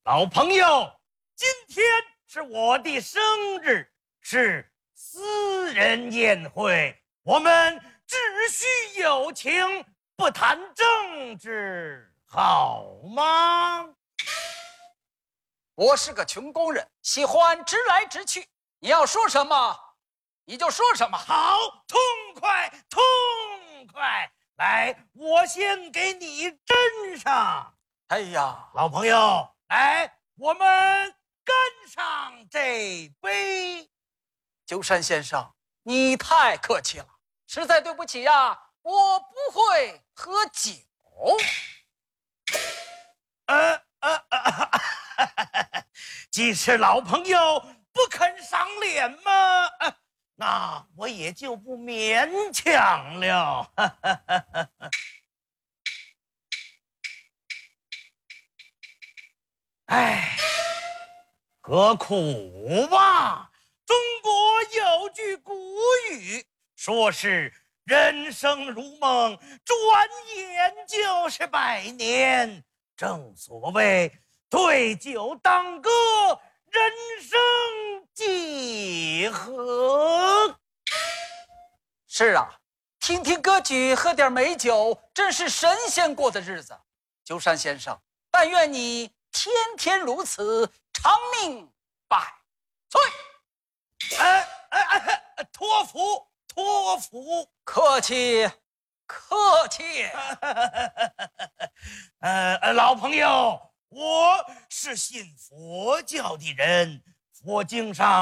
老朋友，今天是我的生日，是私人宴会，我们只需友情，不谈政治，好吗？ 我是个穷工人，喜欢直来直去。你要说什么，你就说什么。 好，痛快，痛快！来，我先给你斟上。 哎呀， 老朋友，来，我们干上这杯。 鸠山先生，你太客气了，实在对不起呀，我不会喝酒。 既是老朋友，不肯赏脸吗？那我也就不勉强了。哎，何苦吧？中国有句古语，说是人生如梦，转眼就是100年。正所谓对酒当歌，人生几何？ 是啊，听听歌曲，喝点美酒，真是神仙过的日子。鸠山先生，但愿你天天如此，长命百岁。 托福，托福。 客气，客气。 老朋友，我是信佛教的人，佛经上